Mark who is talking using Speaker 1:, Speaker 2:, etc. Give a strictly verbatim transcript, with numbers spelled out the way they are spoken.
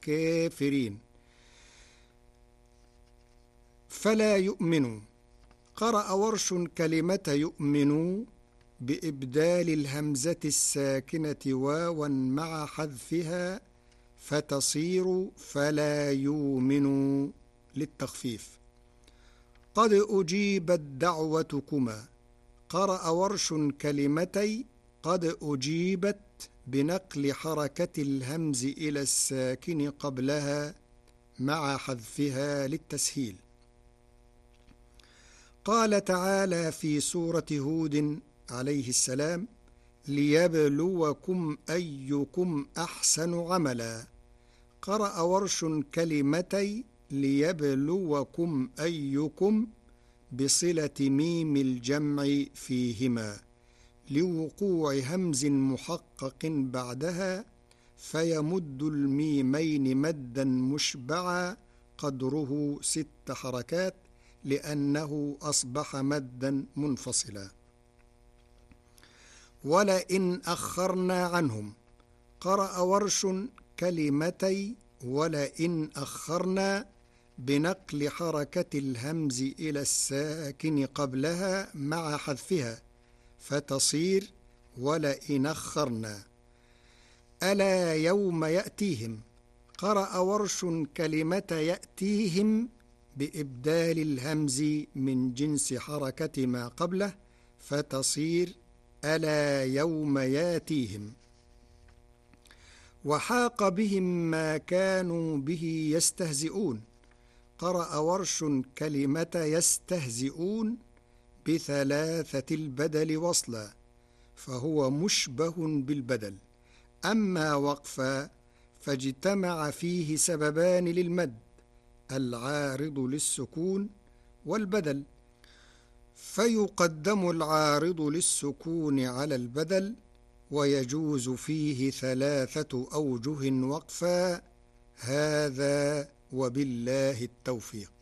Speaker 1: كافرين. فلا يؤمنوا. قرأ ورش كلمة يؤمنوا بإبدال الهمزة الساكنة واوا مع حذفها فتصير فلا يؤمنوا للتخفيف. قد أجيبت دعوتكما. قرأ ورش كلمتي قد أجيبت بنقل حركة الهمز إلى الساكن قبلها مع حذفها للتسهيل. قال تعالى في سورة هود عليه السلام: ليبلوكم أيكم أحسن عملا. قرأ ورش كلمتي ليبلوكم أيكم بصلة ميم الجمع فيهما لوقوع همز محقق بعدها، فيمد الميمين مدا مشبعا قدره ست حركات لأنه أصبح مدا منفصلا. ولئن أخرنا عنهم. قرأ ورش كلمتي ولئن أخرنا بنقل حركة الهمز إلى الساكن قبلها مع حذفها فتصير ولئن أخرنا. ألا يوم يأتيهم. قرأ ورش كلمة يأتيهم بإبدال الهمز من جنس حركة ما قبله فتصير ألا يوم ياتيهم. وحاق بهم ما كانوا به يستهزئون. قرأ ورش كلمة يستهزئون بثلاثة البدل وصلا فهو مشبه بالبدل. أما وقفا فاجتمع فيه سببان للمد: العارض للسكون والبدل، فيقدم العارض للسكون على البدل، ويجوز فيه ثلاثة أوجه وقفا. هذا وبالله التوفيق.